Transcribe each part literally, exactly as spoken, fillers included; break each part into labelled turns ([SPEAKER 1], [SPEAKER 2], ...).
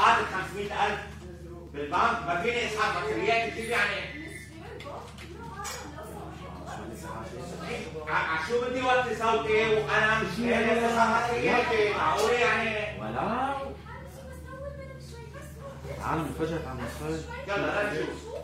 [SPEAKER 1] حاطط خمسمية ألف بالبنك ما فيني اسحب مصريات كيف يعني؟ شو بدي وطي صوتي وانا مش قادر اسحب مصرياتي معقول يعني؟
[SPEAKER 2] ولا العالم انفجرت على المصاري.
[SPEAKER 1] يلا نشوف.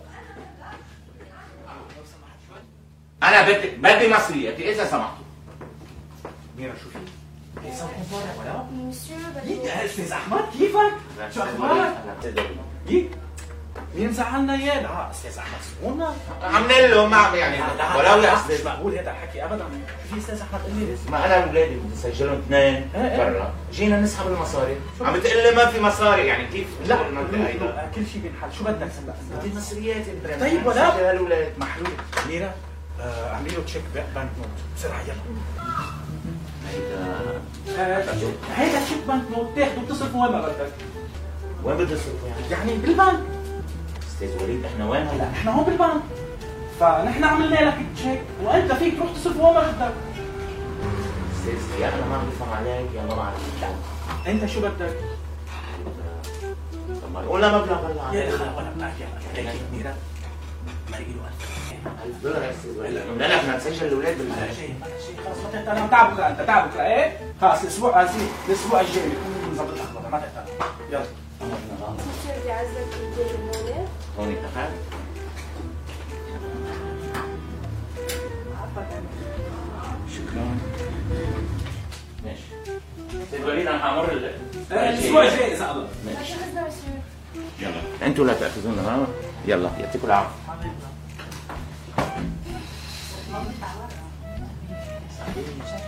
[SPEAKER 1] انا بدي بدي مصرياتي اذا سمحتوا.
[SPEAKER 2] ميرا شو في؟ ايه صوتكم طالع ولا؟
[SPEAKER 3] مسيو
[SPEAKER 2] يك يا استاذ احمد كيفك؟ شو اخبارك؟ يك مين مزعلنا اياه؟ لا استاذ احمد سكونا
[SPEAKER 1] عملنا له ما يعني ولو يا
[SPEAKER 2] مش
[SPEAKER 1] استاذ
[SPEAKER 2] مقبول هذا الحكي ابدا. في استاذ احمد قال لي
[SPEAKER 1] ما انا واولادي بدي اسجلهم اثنين برا جينا نسحب المصاري عم بتقول لي ما في مصاري يعني كيف؟
[SPEAKER 2] لا كل شيء بينحل. شو بدك هلا؟
[SPEAKER 1] بدي مصرياتي
[SPEAKER 2] طيب ولا
[SPEAKER 1] سجل هالولاد
[SPEAKER 2] محلول. ميرا اعملي له تشيك بنك نوت بسرعه يلا.
[SPEAKER 1] هيدا
[SPEAKER 2] هيدا تشيك بنك نوت تاخده بتصرفه وين ما بدك.
[SPEAKER 1] وين بدي اصرفه يعني؟
[SPEAKER 2] يعني بالبنك.
[SPEAKER 1] استاذ وليد احنا وين هلا؟
[SPEAKER 2] لا احنا هون بالبنك. فنحن عملنا لك تشيك وانت فيك تروح تصرفه وين ما بدك.
[SPEAKER 1] استاذ يا انا ما بفهم عليك يا ما بعرف.
[SPEAKER 2] انت شو بدك؟
[SPEAKER 1] طب قول مبلغ هلا
[SPEAKER 2] يا اخي ولا بتعرف يا اخي ميرا ما له
[SPEAKER 1] ألف دولار يا استاذ وليد. لا لا بدنا نسجل الاولاد بال
[SPEAKER 2] خلص ما تهتم. انا تعب بكره انت تعب بكره ايه؟ خلص الاسبوع الاسبوع الجاي بكون نظبط الاخبار ما تهتم. يلا
[SPEAKER 3] مسيو بدي اعزلك البيت هون.
[SPEAKER 1] هون اتفقنا؟ شكرا. ماشي. استاذ وليد انا حامر
[SPEAKER 2] الاسبوع الجاي ان شاء الله.
[SPEAKER 3] ماشي.
[SPEAKER 1] يلا انتوا لا تاخذونا. يلا يعطيكم العافيه.